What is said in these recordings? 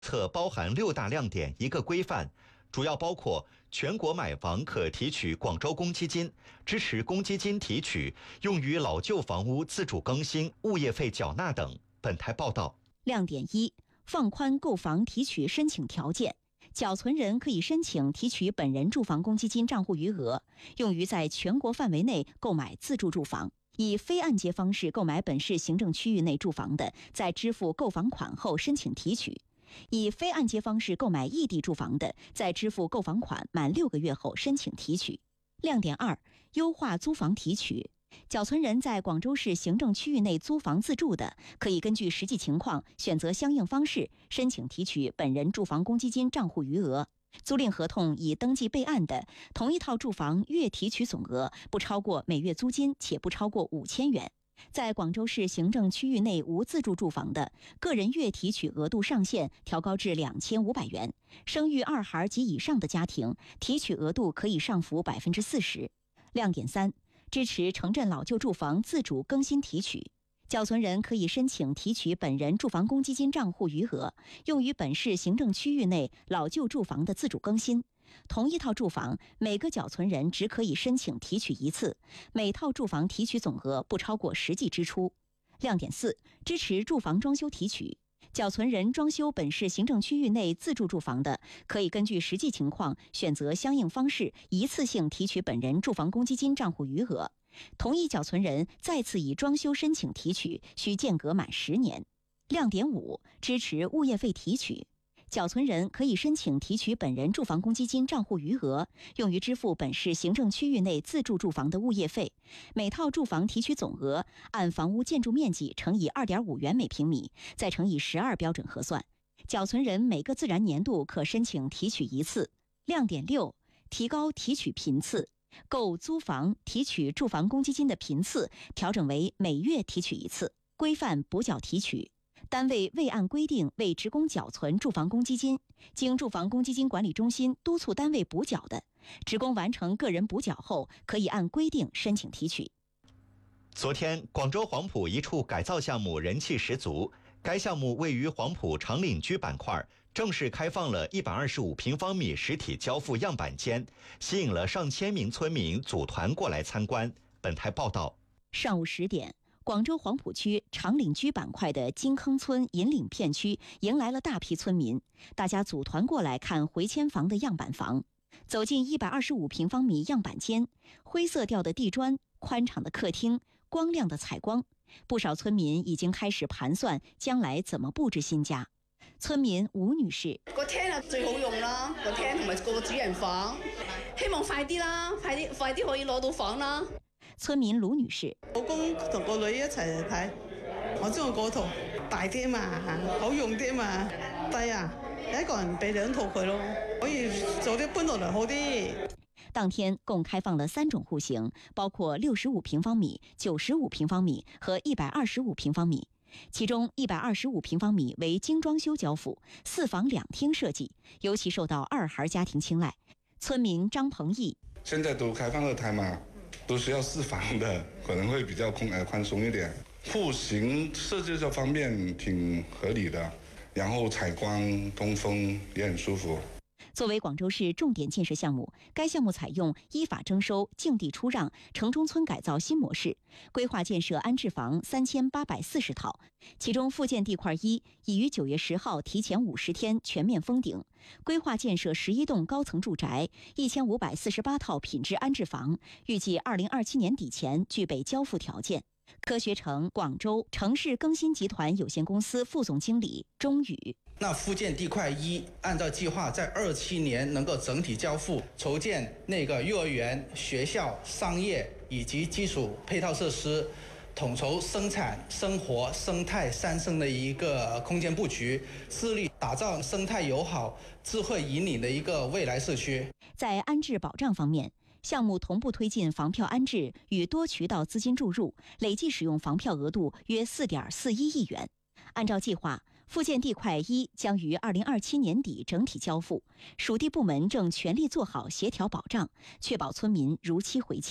策包含6大亮点1个规范，主要包括全国买房可提取广州公积金，支持公积金提取用于老旧房屋自主更新、物业费缴纳等。本台报道。 亮点1：放宽购房提取申请条件。缴存人可以申请提取本人住房公积金账户余额，用于在全国范围内购买自住住房。以非按揭方式购买本市行政区域内住房的，在支付购房款后申请提取；以非按揭方式购买异地住房的，在支付购房款满6个月后申请提取。亮点2：优化租房提取。缴存人在广州市行政区域内租房自住的，可以根据实际情况选择相应方式申请提取本人住房公积金账户余额。租赁合同已登记备案的，同一套住房月提取总额不超过每月租金且不超过5000元。在广州市行政区域内无自住住房的，个人月提取额度上限调高至2500元。生育2孩及以上的家庭，提取额度可以上浮40%。亮点3：支持城镇老旧住房自主更新提取。缴存人可以申请提取本人住房公积金账户余额，用于本市行政区域内老旧住房的自主更新。同一套住房，每个缴存人只可以申请提取1次，每套住房提取总额不超过实际支出。亮点4：支持住房装修提取。缴存人装修本市行政区域内自住住房的，可以根据实际情况选择相应方式，一次性提取本人住房公积金账户余额。同一缴存人再次以装修申请提取，需间隔满10年。亮点5：支持物业费提取。缴存人可以申请提取本人住房公积金账户余额，用于支付本市行政区域内自住住房的物业费。每套住房提取总额按房屋建筑面积乘以2.5元每平米，再乘以12标准核算。缴存人每个自然年度可申请提取1次。亮点6：提高提取频次。购租房提取住房公积金的频次调整为每月提取1次，规范补缴提取。单位未按规定为职工缴存住房公积金，经住房公积金管理中心督促单位补缴的，职工完成个人补缴后，可以按规定申请提取。 昨天，广州黄埔一处改造项目人气十足。该项目位于黄埔长岭居板块，正式开放了125平方米实体交付样板间，吸引了上千名村民组团过来参观。本台报道。 上午10点，广州黄埔区长岭居板块的金坑村引领片区迎来了大批村民，大家组团过来看回迁房的样板房。走进125平方米样板间，灰色调的地砖，宽敞的客厅，光亮的采光，不少村民已经開始盤算將來怎麼佈置新家。村民吳女士： 個廳啊最好用啦，個廳同埋個主人房，希望快啲啦，快啲可以攞到房啦。 村民盧女士： 老公同個女一齊嚟睇，我中意嗰套大啲嘛，好用啲嘛，低啊，一個人俾2套佢咯，可以早啲搬落嚟好啲。 當天共開放了3種戶型，包括65平方米、95平方米和125平方米。其中125平方米為精裝修交付，4房2廳設計，尤其受到2孩家庭青睞。村民張鵬毅： 現在都開放2胎嘛，都需要4房的，可能會比較寬鬆一點。戶型設計這方面挺合理的，然後採光通風也很舒服。 作為廣州市重點建設項目，該項目採用依法徵收、競地出讓、城中村改造新模式，規劃建設安置房3840套，其中復建地塊1已於9月10號提前50天全面封頂，規劃建設11棟高層住宅、1548套品質安置房，預計2027年底前具備交付條件。科學城廣州城市更新集團有限公司副總經理鐘宇： 那復建地塊1按照計劃在27年能夠整體交付，籌建那個幼兒園、學校、商業以及基礎配套設施，統籌生產、生活、生態3生的一個空間佈局，致力打造生態友好、智慧引領的一個未來社區。 在安置保障方面，項目同步推進房票安置與多渠道資金注入，累計使用房票額度約4.41億元。按照計劃，復建地塊1將於2027年底整體交付，屬地部門正全力做好協調保障，確保村民如期回遷。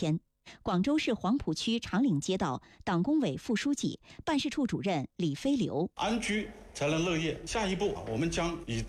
广州市黄埔区长岭街道党工委副书记、办事处主任李飞流。 安居才能乐业。下一步，我们将以